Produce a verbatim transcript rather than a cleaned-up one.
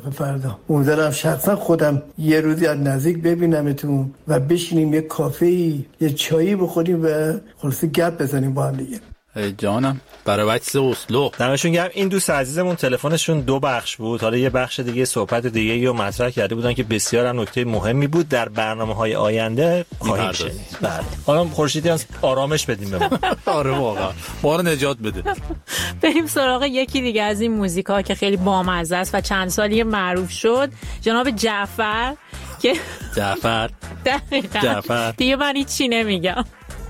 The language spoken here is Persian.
کافه فردا. امیدوارم شخصا خودم یه روزی از نزدیک ببینمتون و بشینیم یه کافه‌ای یه چایی بخوریم و خلاصه گپ بزنیم با هم دیگه. ای جانم برای وکس اسلو. دمشون گرم. این دوست عزیزمون تلفنشون دو بخش بود، حالا یه بخش دیگه صحبت دیگه رو مطرح کرده بودن که بسیار هم نکته مهمی بود، در برنامه‌های آینده خواهیم شنید. بله. حالا خورشیدی از آرامش بدیم به ما. آره واقعا ما رو نجات بده. بریم سراغ یکی دیگه از این موزیک‌ها که خیلی بامزه است و چند سالی معروف شد، جناب جعفر که جعفر دقیقاً جعفر دیگه من هیچی نمیگم.